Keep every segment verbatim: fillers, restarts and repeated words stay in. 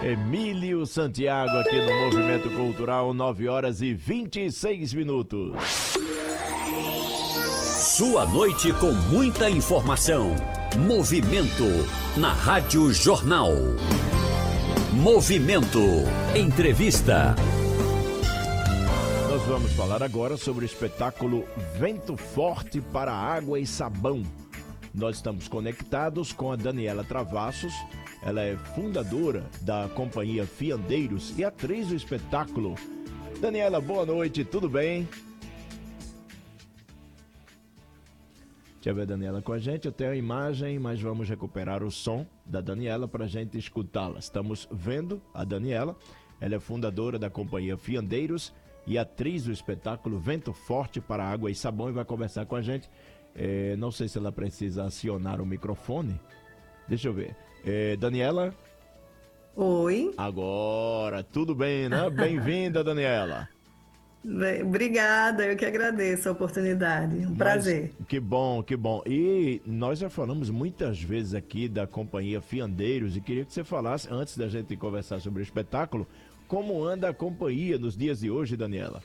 Emílio Santiago aqui no Movimento Cultural, nove horas e vinte e seis minutos. Sua noite com muita informação. Movimento na Rádio Jornal. Movimento Entrevista. Nós vamos falar agora sobre o espetáculo Vento Forte para Água e Sabão. Nós estamos conectados com a Daniela Travassos. Ela é fundadora da companhia Fiandeiros e atriz do espetáculo. Daniela, boa noite, tudo bem? Deixa eu ver a Daniela com a gente. Eu tenho a imagem, mas vamos recuperar o som da Daniela para a gente escutá-la. Estamos vendo a Daniela. Ela é fundadora da companhia Fiandeiros e atriz do espetáculo Vento Forte para Água e Sabão e vai conversar com a gente. É, não sei se ela precisa acionar o microfone. Deixa eu ver. É, Daniela? Oi. Agora, tudo bem, né? Bem-vinda, Daniela. Bem, obrigada, eu que agradeço a oportunidade. Um Mas, prazer. Que bom, que bom. E nós já falamos muitas vezes aqui da companhia Fiandeiros e queria que você falasse, antes da gente conversar sobre o espetáculo, como anda a companhia nos dias de hoje, Daniela?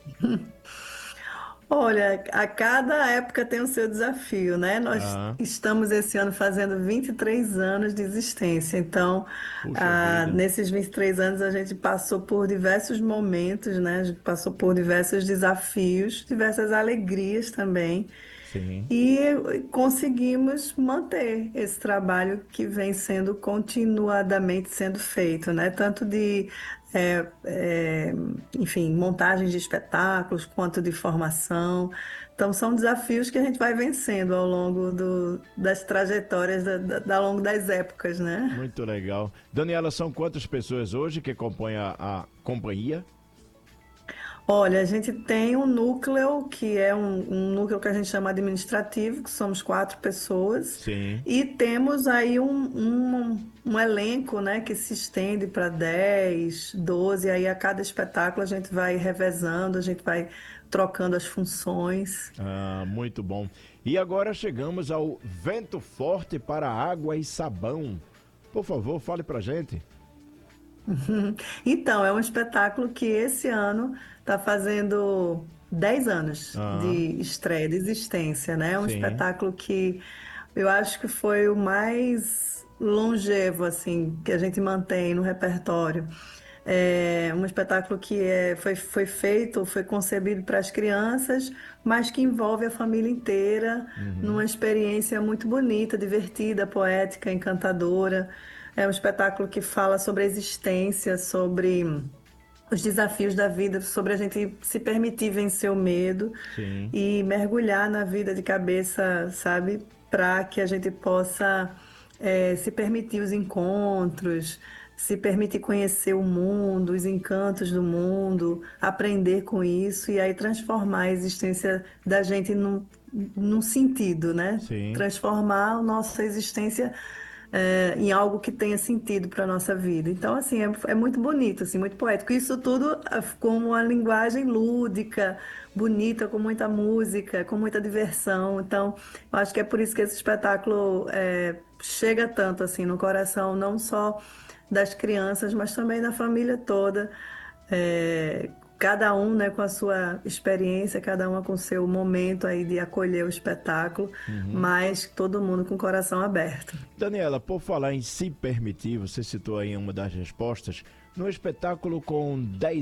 Olha, a cada época tem o seu desafio, né? Nós Ah. estamos esse ano fazendo vinte e três anos de existência, então, Puxa ah, vida. nesses vinte e três anos a gente passou por diversos momentos, né? A gente passou por diversos desafios, diversas alegrias também. Sim. E conseguimos manter esse trabalho que vem sendo continuadamente sendo feito, né? Tanto de, é, é, enfim, montagem de espetáculos, quanto de formação. Então, são desafios que a gente vai vencendo ao longo do, das trajetórias, da, da, ao longo das épocas, né? Muito legal. Daniela, são quantas pessoas hoje que compõem a, a companhia? Olha, a gente tem um núcleo que é um, um núcleo que a gente chama administrativo, que somos quatro pessoas, Sim. e temos aí um, um, um elenco, né, que se estende para dez, doze, aí a cada espetáculo a gente vai revezando, a gente vai trocando as funções. Ah, muito bom. E agora chegamos ao Vento Forte para Água e Sabão. Por favor, fale pra gente. Então, é um espetáculo que esse ano está fazendo dez anos Ah, de estreia, de existência, né? É um sim. espetáculo que eu acho que foi o mais longevo, assim, que a gente mantém no repertório. É um espetáculo que é, foi, foi feito, foi concebido para as crianças, mas que envolve a família inteira, Uhum. numa experiência muito bonita, divertida, poética, encantadora. É um espetáculo que fala sobre a existência, sobre os desafios da vida, sobre a gente se permitir vencer o medo Sim. e mergulhar na vida de cabeça, sabe? Para que a gente possa eh, se permitir os encontros, se permitir conhecer o mundo, os encantos do mundo, aprender com isso e aí transformar a existência da gente num, num sentido, né? Sim. Transformar a nossa existência é, em algo que tenha sentido para a nossa vida. Então, assim, é, é muito bonito, assim, muito poético. Isso tudo ah, com uma linguagem lúdica, bonita, com muita música, com muita diversão. Então, eu acho que é por isso que esse espetáculo é, chega tanto, assim, no coração, não só das crianças, mas também da família toda. É, cada um, né, com a sua experiência, cada uma com o seu momento aí de acolher o espetáculo, Uhum. mas todo mundo com o coração aberto. Daniela, por falar em se permitir, você citou aí uma das respostas, no espetáculo com dez